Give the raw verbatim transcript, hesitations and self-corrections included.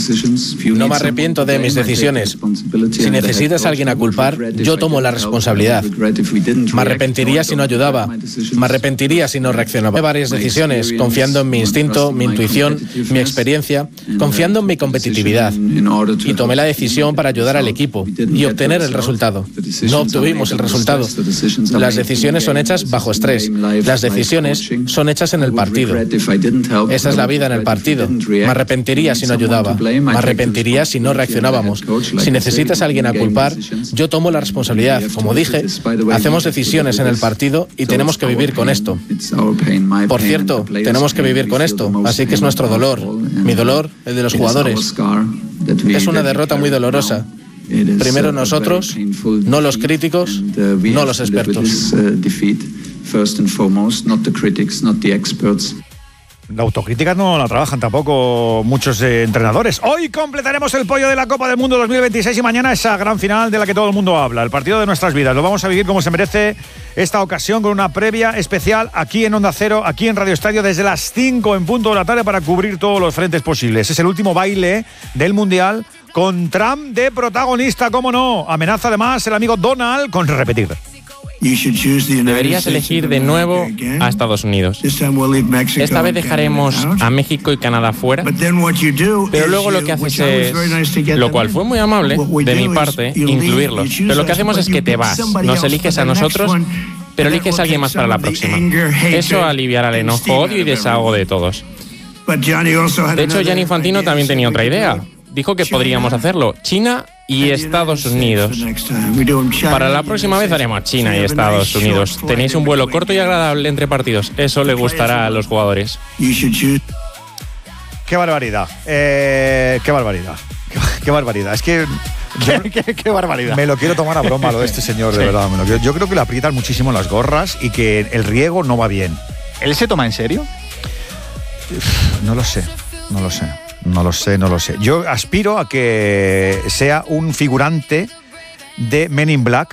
No me arrepiento de mis decisiones. Si necesitas a alguien a culpar, yo tomo la responsabilidad. Me arrepentiría si no ayudaba. Me arrepentiría si no reaccionaba. Tomé varias decisiones, confiando en mi instinto, mi intuición, mi experiencia, confiando en mi competitividad. Y tomé la decisión para ayudar al equipo y obtener el resultado. No obtuvimos el resultado. Las decisiones son hechas bajo estrés. Las decisiones son hechas en el partido. Esa es la vida en el partido. Me arrepentiría si no ayudaba. Me arrepentiría si no reaccionábamos. Si necesitas a alguien a culpar, yo tomo la responsabilidad. Como dije, hacemos decisiones en el partido y tenemos que vivir con esto. Por cierto, tenemos que vivir con esto, así que es nuestro dolor. Mi dolor, el de los jugadores. Es una derrota muy dolorosa. Primero nosotros, no los críticos, no los expertos. La autocrítica no la trabajan tampoco muchos eh, entrenadores. Hoy completaremos el podio de la Copa del Mundo dos mil veintiséis y mañana esa gran final de la que todo el mundo habla, el partido de nuestras vidas. Lo vamos a vivir como se merece esta ocasión con una previa especial aquí en Onda Cero, aquí en Radio Estadio, desde las cinco en punto de la tarde para cubrir todos los frentes posibles. Es el último baile del Mundial con Trump de protagonista, cómo no. Amenaza además el amigo Donald con repetir. Deberías elegir de nuevo a Estados Unidos. Esta vez dejaremos a México y Canadá fuera, pero luego lo que haces es, lo cual fue muy amable de mi parte, incluirlos. Pero lo que hacemos es que te vas, nos eliges a nosotros, pero eliges a alguien más para la próxima. Eso aliviará el enojo, odio y desahogo de todos. De hecho, Gianni Infantino también tenía otra idea. Dijo que podríamos hacerlo, China y Estados Unidos. Para la próxima vez haremos China y Estados Unidos. Tenéis un vuelo corto y agradable entre partidos. Eso le gustará a los jugadores. Qué barbaridad. Eh, qué barbaridad. Qué, qué barbaridad. Es que... ¿Qué, qué, qué barbaridad. Me lo quiero tomar a broma lo de este señor, de sí. verdad. Me lo quiero, yo creo que le aprietan muchísimo las gorras y que el riego no va bien. ¿Él se toma en serio? No lo sé. No lo sé. No lo sé, no lo sé. Yo aspiro a que sea un figurante de Men in Black